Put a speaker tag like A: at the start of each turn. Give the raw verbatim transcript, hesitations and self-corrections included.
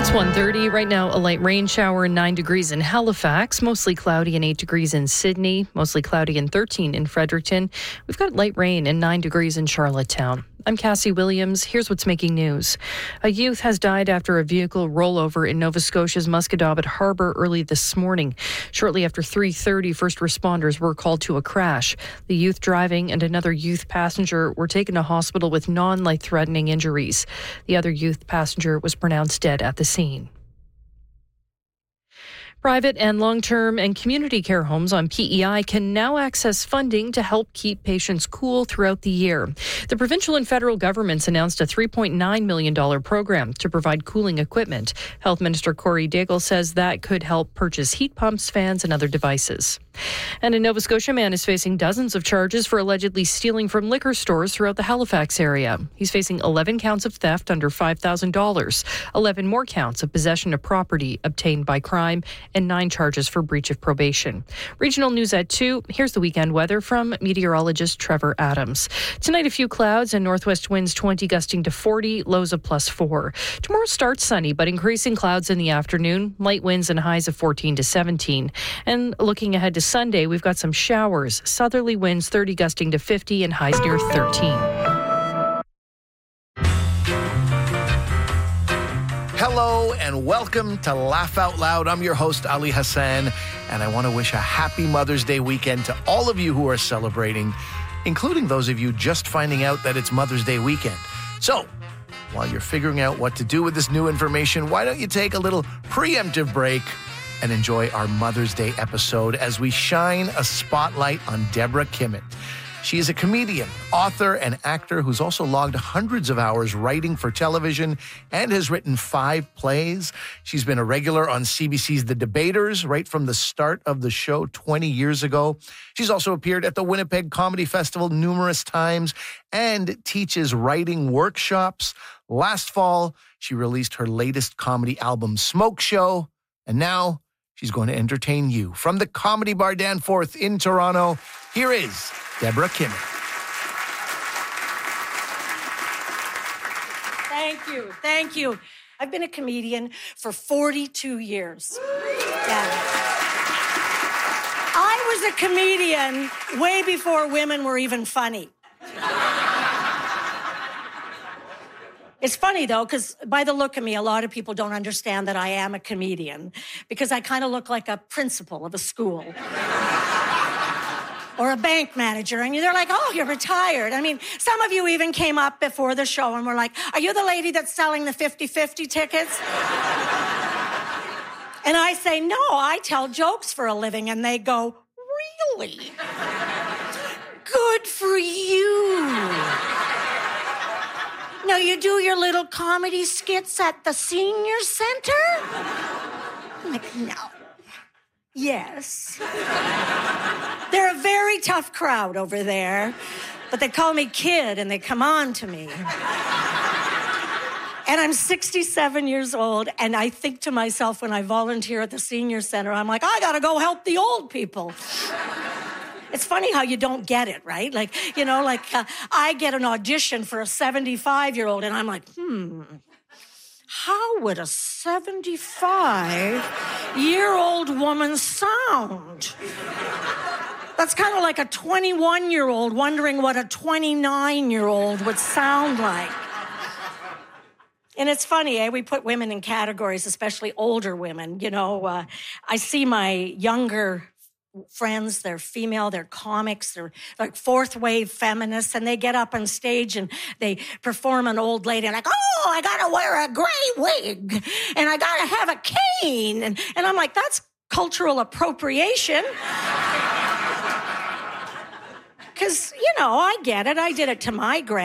A: It's one thirty. Right now, a light rain shower and nine degrees in Halifax, mostly cloudy and eight degrees in Sydney, mostly cloudy and thirteen in Fredericton. We've got light rain and nine degrees in Charlottetown. I'm Cassie Williams. Here's what's making news. A youth has died after a vehicle rollover in Nova Scotia's Musquodoboit Harbour early this morning. Shortly after three thirty, first responders were called to a crash. The youth driving and another youth passenger were taken to hospital with non-life-threatening injuries. The other youth passenger was pronounced dead at the scene. Private and long-term and community care homes on P E I can now access funding to help keep patients cool throughout the year. The provincial and federal governments announced a three point nine million dollars program to provide cooling equipment. Health Minister Corey Daigle says that could help purchase heat pumps, fans, and other devices. And a Nova Scotia man is facing dozens of charges for allegedly stealing from liquor stores throughout the Halifax area. He's facing eleven counts of theft under five thousand dollars, eleven more counts of possession of property obtained by crime, and nine charges for breach of probation. Regional news at two. Here's the weekend weather from meteorologist Trevor Adams. Tonight, a few clouds and northwest winds twenty gusting to forty, lows of plus four. Tomorrow starts sunny, but increasing clouds in the afternoon, light winds and highs of fourteen to seventeen. And looking ahead to Sunday, we've got some showers, southerly winds thirty gusting to fifty and highs near thirteen.
B: Hello and welcome to Laugh Out Loud. I'm your host, Ali Hassan, and I want to wish a happy Mother's Day weekend to all of you who are celebrating, including those of you just finding out that it's Mother's Day weekend. So, while you're figuring out what to do with this new information, why don't you take a little preemptive break and enjoy our Mother's Day episode as we shine a spotlight on Deborah Kimmett. She is a comedian, author, and actor who's also logged hundreds of hours writing for television and has written five plays. She's been a regular on C B C's The Debaters right from the start of the show twenty years ago. She's also appeared at the Winnipeg Comedy Festival numerous times and teaches writing workshops. Last fall, she released her latest comedy album, Smoke Show, and now she's going to entertain you. From the Comedy Bar Danforth in Toronto, here is Deborah Kimmett.
C: Thank you. Thank you. I've been a comedian for forty-two years. Yeah. I was a comedian way before women were even funny. It's funny, though, because by the look of me, a lot of people don't understand that I am a comedian because I kind of look like a principal of a school. Or a bank manager, and they're like, oh, you're retired. I mean, some of you even came up before the show and were like, are you the lady that's selling the fifty-fifty tickets? And I say, no, I tell jokes for a living. And they go, really? Good for you. Now, you do your little comedy skits at the senior center? I'm like, no. Yes. They're a very tough crowd over there, but they call me kid and they come on to me. And I'm sixty-seven years old, and I think to myself when I volunteer at the senior center, I'm like, I gotta go help the old people. It's funny how you don't get it, right? Like, you know, like uh, I get an audition for a seventy-five-year-old, and I'm like, hmm, how would a seventy-five-year-old woman sound? That's kind of like a twenty-one-year-old wondering what a twenty-nine-year-old would sound like. And it's funny, eh? We put women in categories, especially older women. You know, uh, I see my younger friends, they're female, they're comics, they're like fourth wave feminists, and they get up on stage and they perform an old lady and like, oh, I gotta wear a gray wig and I gotta have a cane. And, and I'm like, that's cultural appropriation. Because, you know, I get it. I did it to my grand.